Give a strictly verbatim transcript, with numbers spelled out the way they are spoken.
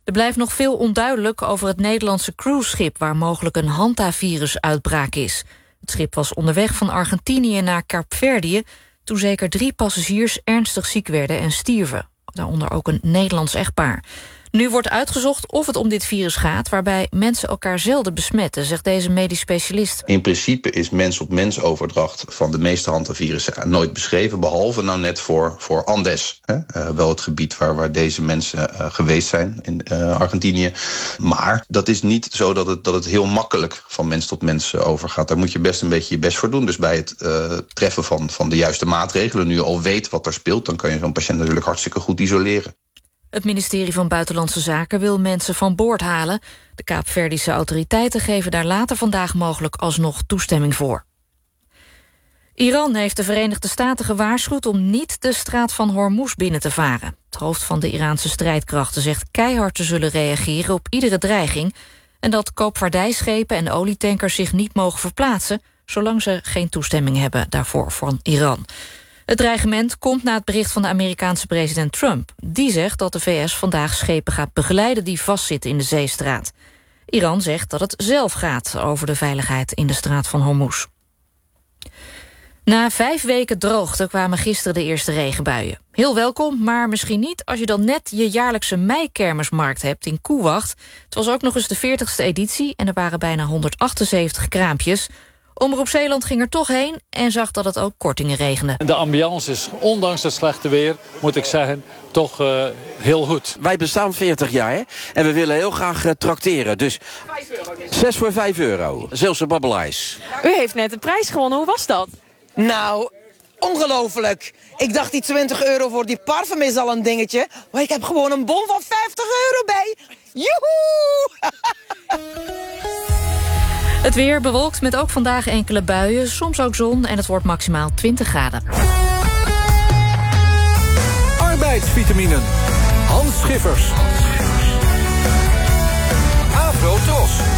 Er blijft nog veel onduidelijk over het Nederlandse cruiseschip waar mogelijk een hantavirus-uitbraak is. Het schip was onderweg van Argentinië naar Kaapverdië toen zeker drie passagiers ernstig ziek werden en stierven. Daaronder ook een Nederlands echtpaar. Nu wordt uitgezocht of het om dit virus gaat, waarbij mensen elkaar zelden besmetten, zegt deze medisch specialist. In principe is mens-op-mens overdracht van de meeste hantavirussen nooit beschreven, behalve nou net voor, voor Andes. Hè? Uh, wel het gebied waar, waar deze mensen uh, geweest zijn, in uh, Argentinië. Maar dat is niet zo dat het, dat het heel makkelijk van mens tot mens overgaat. Daar moet je best een beetje je best voor doen. Dus bij het uh, treffen van, van de juiste maatregelen, nu je al weet wat er speelt, dan kan je zo'n patiënt natuurlijk hartstikke goed isoleren. Het ministerie van Buitenlandse Zaken wil mensen van boord halen. De Kaapverdische autoriteiten geven daar later vandaag mogelijk alsnog toestemming voor. Iran heeft de Verenigde Staten gewaarschuwd om niet de straat van Hormuz binnen te varen. Het hoofd van de Iraanse strijdkrachten zegt keihard te zullen reageren op iedere dreiging en dat koopvaardijschepen en olietankers zich niet mogen verplaatsen zolang ze geen toestemming hebben daarvoor van Iran. Het dreigement komt na het bericht van de Amerikaanse president Trump. Die zegt dat de V S vandaag schepen gaat begeleiden die vastzitten in de zeestraat. Iran zegt dat het zelf gaat over de veiligheid in de straat van Hormuz. Na vijf weken droogte kwamen gisteren de eerste regenbuien. Heel welkom, maar misschien niet als je dan net je jaarlijkse meikermismarkt hebt in Koewacht. Het was ook nog eens de veertigste editie en er waren bijna honderdachtenzeventig kraampjes. Omroep Zeeland ging er toch heen en zag dat het ook kortingen regende. De ambiance is, ondanks het slechte weer, moet ik zeggen, toch uh, heel goed. Wij bestaan veertig jaar hè? En we willen heel graag uh, trakteren. Dus zes voor vijf euro. Zeelse babbelijs. U heeft net een prijs gewonnen, hoe was dat? Nou, ongelooflijk. Ik dacht die twintig euro voor die parfum is al een dingetje. Maar ik heb gewoon een bon van vijftig euro bij. Joehoe! Het weer bewolkt met ook vandaag enkele buien, soms ook zon en het wordt maximaal twintig graden. Arbeidsvitaminen. Hans Schiffers. Afro Tros.